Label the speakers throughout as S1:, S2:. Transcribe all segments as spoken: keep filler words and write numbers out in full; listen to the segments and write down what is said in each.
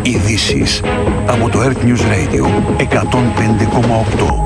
S1: Ειδήσεις από το Earth News Radio εκατόν πέντε κόμμα οκτώ.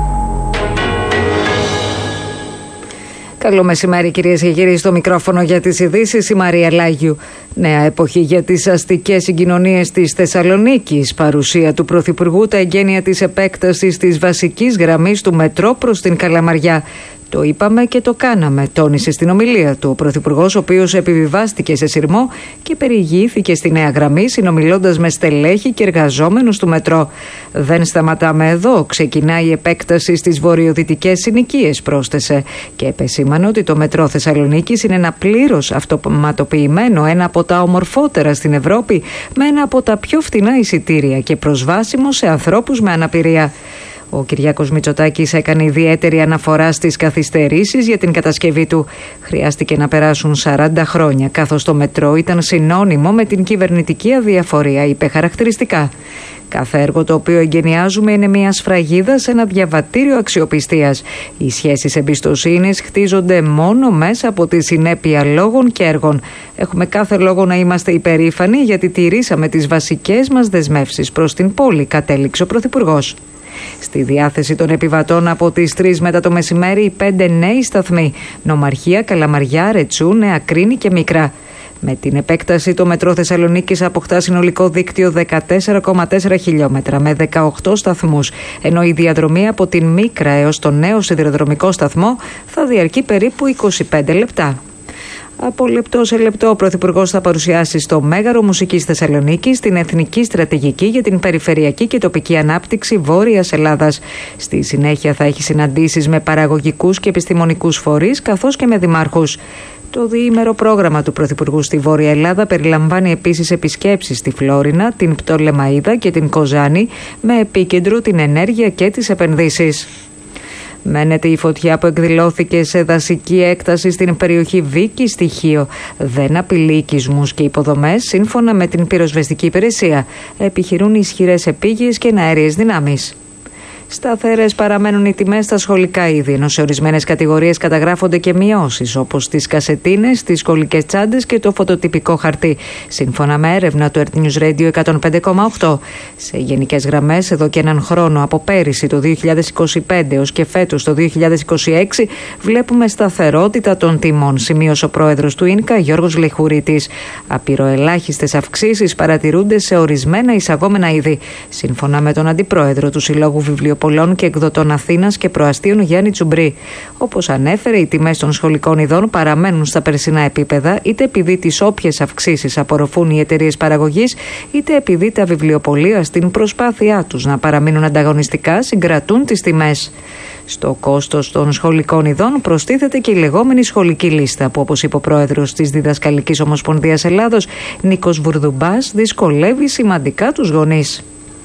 S2: Καλό μεσημέρι, κυρίες και κύριοι, στο μικρόφωνο για τις ειδήσεις η Μαρία Λάγιου. Νέα εποχή για τις αστικές συγκοινωνίες της Θεσσαλονίκης. Παρουσία του Πρωθυπουργού, τα εγγένεια της επέκτασης της βασικής γραμμής του μετρό προς την Καλαμαριά. Το είπαμε και το κάναμε, τόνισε στην ομιλία του ο Πρωθυπουργός, ο οποίος επιβιβάστηκε σε σειρμό και περιηγήθηκε στη νέα γραμμή, συνομιλώντας με στελέχη και εργαζόμενους του μετρό. Δεν σταματάμε εδώ. Ξεκινάει η επέκταση στις βορειοδυτικές συνοικίες, πρόσθεσε. Και επεσήμανε ότι το μετρό Θεσσαλονίκης είναι ένα πλήρως αυτοματοποιημένο, ένα από τα ομορφότερα στην Ευρώπη, με ένα από τα πιο φτηνά εισιτήρια και προσβάσιμο σε ανθρώπους με αναπηρία. Ο Κυριάκος Μητσοτάκης έκανε ιδιαίτερη αναφορά στις καθυστερήσεις για την κατασκευή του. Χρειάστηκε να περάσουν σαράντα χρόνια, καθώς το μετρό ήταν συνώνυμο με την κυβερνητική αδιαφορία, είπε χαρακτηριστικά. Κάθε έργο το οποίο εγκαινιάζουμε είναι μια σφραγίδα σε ένα διαβατήριο αξιοπιστίας. Οι σχέσεις εμπιστοσύνης χτίζονται μόνο μέσα από τη συνέπεια λόγων και έργων. Έχουμε κάθε λόγο να είμαστε υπερήφανοι γιατί τηρήσαμε τις βασικές μας δεσμεύσεις προς την πόλη, κατέληξε ο Πρωθυπουργός. Στη διάθεση των επιβατών από τις τρεις μετά το μεσημέρι οι πέντε νέοι σταθμοί: Νομαρχία, Καλαμαριά, Ρετσού, Νέα Κρίνη και Μίκρα. Με την επέκταση, το μετρό Θεσσαλονίκης αποκτά συνολικό δίκτυο δεκατέσσερα κόμμα τέσσερα χιλιόμετρα με δεκαοκτώ σταθμούς, ενώ η διαδρομή από την Μίκρα έως τον νέο σιδηροδρομικό σταθμό θα διαρκεί περίπου είκοσι πέντε λεπτά. Από λεπτό σε λεπτό, ο Πρωθυπουργός θα παρουσιάσει στο Μέγαρο Μουσικής Θεσσαλονίκης την Εθνική Στρατηγική για την Περιφερειακή και Τοπική Ανάπτυξη Βόρειας Ελλάδας. Στη συνέχεια θα έχει συναντήσεις με παραγωγικούς και επιστημονικούς φορείς, καθώς και με δημάρχους. Το διήμερο πρόγραμμα του Πρωθυπουργού στη Βόρεια Ελλάδα περιλαμβάνει επίσης επισκέψεις στη Φλόρινα, την Πτολεμαΐδα και την Κοζάνη, με επίκεντρο την ενέργεια και τις επενδύσεις. Μένεται η φωτιά που εκδηλώθηκε σε δασική έκταση στην περιοχή Βίκη στη Χίο. Δεν απειλεί οικισμούς και υποδομές, σύμφωνα με την πυροσβεστική υπηρεσία. Επιχειρούν ισχυρές επίγειες και εναέριες δυνάμεις. Σταθερές παραμένουν οι τιμές στα σχολικά είδη, ενώ σε ορισμένες κατηγορίες καταγράφονται και μειώσεις, όπως στις κασετίνες, τις σχολικές τσάντες και το φωτοτυπικό χαρτί, σύμφωνα με έρευνα του Earth News Radio εκατόν πέντε κόμμα οκτώ. Σε γενικές γραμμές, εδώ και έναν χρόνο, από πέρυσι το δύο χιλιάδες είκοσι πέντε έως και φέτος το δύο χιλιάδες είκοσι έξι, βλέπουμε σταθερότητα των τιμών, σημείωσε ο πρόεδρος του ΙΝΚΑ, Γιώργος Λεχουρίτης. Απειροελάχιστες αυξήσεις παρατηρούνται σε ορισμένα εισαγόμενα είδη, σύμφωνα με τον αντιπρόεδρο του Συλλόγου Βιβλιοπολών και εκδοτών Αθήνας και Προαστίων, Γιάννη Τσουμπρί. Όπως ανέφερε, οι τιμές των σχολικών ειδών παραμένουν στα περσινά επίπεδα, είτε επειδή τις όποιες αυξήσεις απορροφούν οι εταιρείες παραγωγής, είτε επειδή τα βιβλιοπωλεία στην προσπάθειά τους να παραμείνουν ανταγωνιστικά συγκρατούν τις τιμές. Στο κόστος των σχολικών ειδών προστίθεται και η λεγόμενη σχολική λίστα, που, όπως είπε ο πρόεδρος της Διδασκαλικής Ομοσπονδίας Ελλάδος, Νίκος Βουρδουμπάς, δυσκολεύει σημαντικά τους γονείς.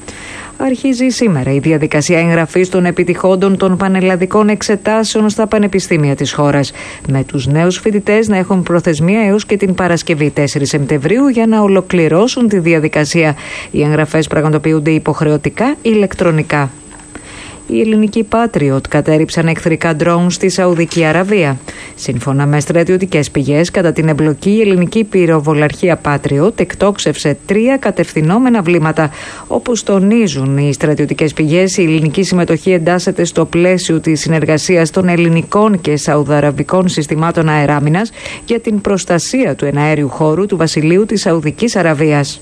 S2: Αρχίζει σήμερα η διαδικασία εγγραφής των επιτυχόντων των πανελλαδικών εξετάσεων στα πανεπιστήμια της χώρας, με τους νέους φοιτητές να έχουν προθεσμία έως και την Παρασκευή τέσσερις Σεπτεμβρίου για να ολοκληρώσουν τη διαδικασία. Οι εγγραφές πραγματοποιούνται υποχρεωτικά ηλεκτρονικά. Οι ελληνικοί Patriot κατέριψαν εχθρικά ντρόουν στη Σαουδική Αραβία. Σύμφωνα με στρατιωτικές πηγές, κατά την εμπλοκή, η ελληνική πυροβολαρχία Patriot εκτόξευσε τρία κατευθυνόμενα βλήματα. Όπως τονίζουν οι στρατιωτικές πηγές, η ελληνική συμμετοχή εντάσσεται στο πλαίσιο της συνεργασίας των ελληνικών και σαουδαραβικών συστημάτων αεράμινας για την προστασία του εναέριου χώρου του Βασιλείου της Σαουδικής Αραβίας.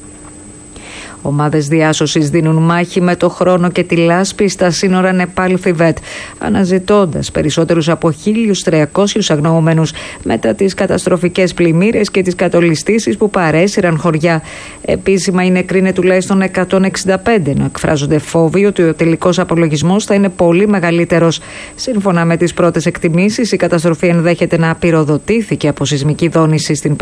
S2: Ομάδες διάσωσης δίνουν μάχη με το χρόνο και τη λάσπη στα σύνορα Νεπάλ-Θιβέτ, αναζητώντας περισσότερους από χίλιους τριακόσιους αγνοούμενους μετά τις καταστροφικές πλημμύρες και τις κατολιστήσεις που παρέσυραν χωριά. Επίσημα, οι νεκροί είναι τουλάχιστον εκατόν εξήντα πέντε, ενώ εκφράζονται φόβοι ότι ο τελικός απολογισμός θα είναι πολύ μεγαλύτερος. Σύμφωνα με τις πρώτες εκτιμήσεις, η καταστροφή ενδέχεται να πυροδοτήθηκε από σεισμική δόνηση στην